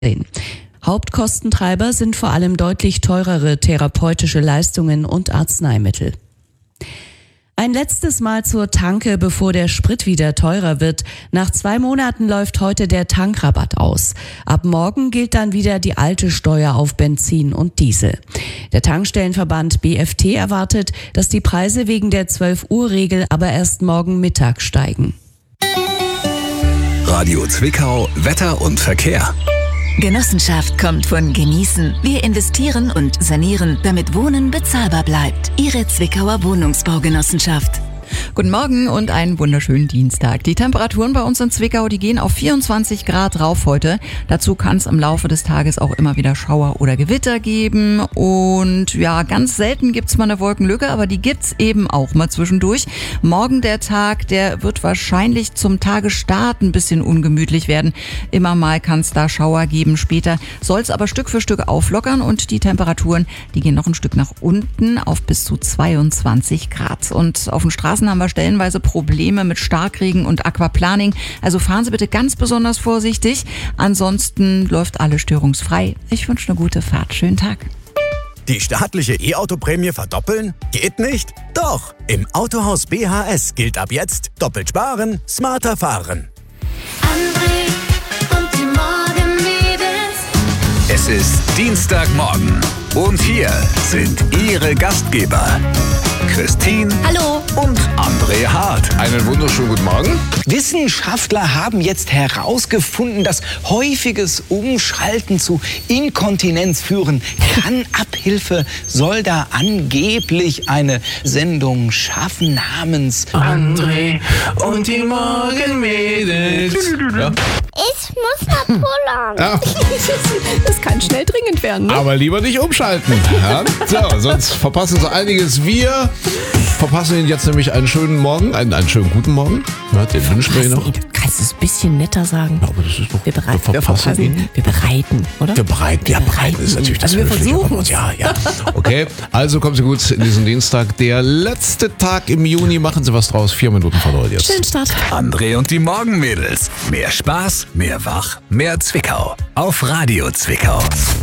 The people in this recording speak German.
Hauptkostentreiber sind vor allem deutlich teurere therapeutische Leistungen und Arzneimittel. Ein letztes Mal zur Tanke, bevor der Sprit wieder teurer wird. Nach 2 Monaten läuft heute der Tankrabatt aus. Ab morgen gilt dann wieder die alte Steuer auf Benzin und Diesel. Der Tankstellenverband BFT erwartet, dass die Preise wegen der 12-Uhr-Regel aber erst morgen Mittag steigen. Radio Zwickau, Wetter und Verkehr. Genossenschaft kommt von Genießen. Wir investieren und sanieren, damit Wohnen bezahlbar bleibt. Ihre Zwickauer Wohnungsbaugenossenschaft. Guten Morgen und einen wunderschönen Dienstag. Die Temperaturen bei uns in Zwickau, die gehen auf 24 Grad rauf heute. Dazu kann es im Laufe des Tages auch immer wieder Schauer oder Gewitter geben. Und ja, ganz selten gibt's mal eine Wolkenlücke, aber die gibt's eben auch mal zwischendurch. Morgen der Tag, der wird wahrscheinlich zum Tagesstart ein bisschen ungemütlich werden. Immer mal kann es da Schauer geben. Später soll es aber Stück für Stück auflockern und die Temperaturen, die gehen noch ein Stück nach unten auf bis zu 22 Grad. Und auf den Straßen haben wir stellenweise Probleme mit Starkregen und Aquaplaning. Also fahren Sie bitte ganz besonders vorsichtig. Ansonsten läuft alles störungsfrei. Ich wünsche eine gute Fahrt. Schönen Tag. Die staatliche E-Auto-Prämie verdoppeln? Geht nicht? Doch! Im Autohaus BHS gilt ab jetzt: doppelt sparen, smarter fahren. André und die Morgenmädels. Es ist Dienstagmorgen und hier sind Ihre Gastgeber Christine Hallo. und André Hart. Einen wunderschönen guten Morgen. Wissenschaftler haben jetzt herausgefunden, dass häufiges Umschalten zu Inkontinenz führen kann. Abhilfe soll da angeblich eine Sendung schaffen namens André und die Morgenmädels. Ja. Ich muss nach Polen. Ja. Das kann schnell dringend werden, ne? Aber lieber nicht umschalten. Ja? So, sonst verpassen Sie einiges. Wir verpassen Ihnen jetzt nämlich einen schönen Morgen, einen schönen guten Morgen. Ja, den wünschen wir Ihnen noch. Kannst du es ein bisschen netter sagen? Ja, aber das ist doch, Wir bereiten, Ihnen. wir bereiten, oder? Wir bereiten ist natürlich das Also wir Höfliche. versuchen es. Ja. Okay, also kommen Sie gut in diesen Dienstag. Der letzte Tag im Juni. Machen Sie was draus. 4 Minuten vor 9 jetzt. Schönen Start. André und die Morgenmädels. Mehr Spaß, mehr Wach, mehr Zwickau. Auf Radio Zwickau.